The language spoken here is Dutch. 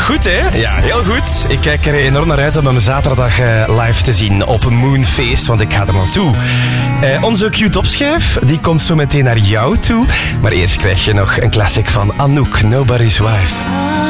Goed, hè? Ja, heel goed. Ik kijk er enorm naar uit om hem zaterdag live te zien op Moonfeest, want ik ga er naartoe. Onze Q-topschijf, die komt zo meteen naar jou toe. Maar eerst krijg je nog een classic van Anouk, Nobody's Wife.